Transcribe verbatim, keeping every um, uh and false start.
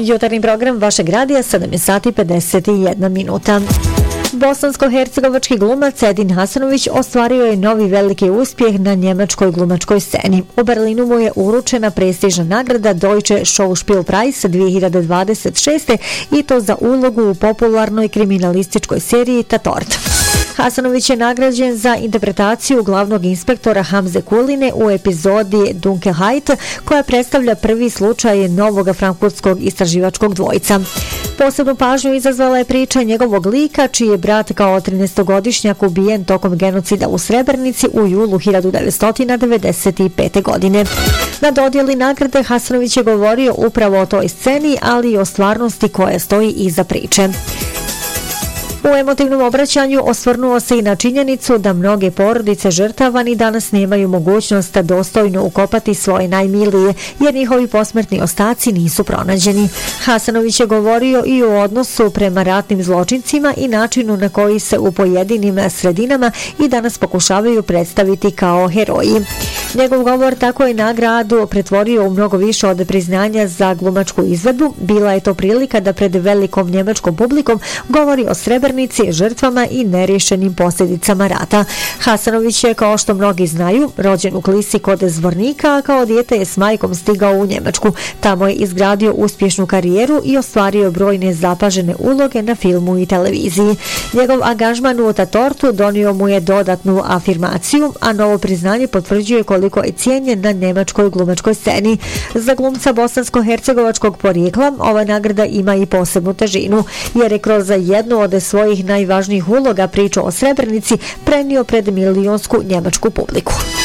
Jutarnji program vašeg radija, sedam je sati pedeset jedna minuta. Bosansko-hercegovački glumac Edin Hasanović ostvario je novi veliki uspjeh na njemačkoj glumačkoj sceni. U Berlinu mu je uručena prestižna nagrada Deutsche Schauspielpreis dvije hiljade dvadeset šeste i to za ulogu u popularnoj kriminalističkoj seriji Tatort. Hasanović je nagrađen za interpretaciju glavnog inspektora Hamze Kuline u epizodi Dunkelheit, koja predstavlja prvi slučaj novog frankfurtskog istraživačkog dvojca. Posebnu pažnju izazvala je priča njegovog lika, čiji je brat kao trinaestogodišnjak ubijen tokom genocida u Srebrenici u julu hiljadu devetsto devedeset pete. godine. Na dodjeli nagrade Hasanović je govorio upravo o toj sceni, ali i o stvarnosti koja stoji iza priče. U emotivnom obraćanju osvrnuo se i na činjenicu da mnoge porodice žrtava ni danas nemaju mogućnost da dostojno ukopati svoje najmilije, jer njihovi posmrtni ostaci nisu pronađeni. Hasanović je govorio i o odnosu prema ratnim zločincima i načinu na koji se u pojedinim sredinama i danas pokušavaju predstaviti kao heroji. Njegov govor tako je nagradu pretvorio u mnogo više od priznanja za glumačku izvedbu. Bila je to prilika da pred velikom njemačkom publikom govori o Srebrenici, žrtvama i nerješenim posljedicama rata. Hasanović je, kao što mnogi znaju, rođen u Klisi kod Zvornika, a kao dijete je s majkom stigao u Njemačku. Tamo je izgradio uspješnu karijeru i ostvario brojne zapažene uloge na filmu i televiziji. Njegov angažman u Tatortu donio mu je dodatnu afirmaciju, a novo priznanje potvrđuje koliko je cijenjen na njemačkoj glumačkoj sceni. Za glumca bosansko-hercegovačkog porijekla ova nagrada ima i posebnu težinu, jer je kroz jednu od svojih najvažnijih uloga priču o Srebrenici prenio pred milionsku njemačku publiku.